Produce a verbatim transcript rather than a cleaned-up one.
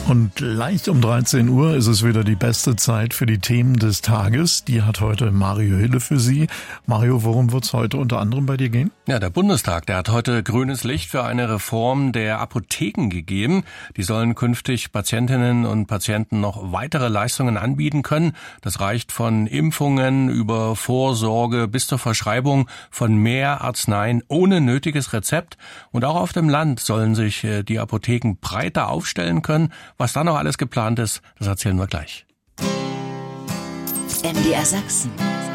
Und leicht um dreizehn Uhr ist es wieder die beste Zeit für die Themen des Tages. Die hat heute Mario Hille für Sie. Mario, worum wird es heute unter anderem bei dir gehen? Ja, der Bundestag, der hat heute grünes Licht für eine Reform der Apotheken gegeben. Die sollen künftig Patientinnen und Patienten noch weitere Leistungen anbieten können. Das reicht von Impfungen über Vorsorge bis zur Verschreibung von mehr Arzneien ohne nötiges Rezept. Und auch auf dem Land sollen sich die Apotheken breiter aufstellen können. Was da noch alles geplant ist, das erzählen wir gleich. M D R Sachsen.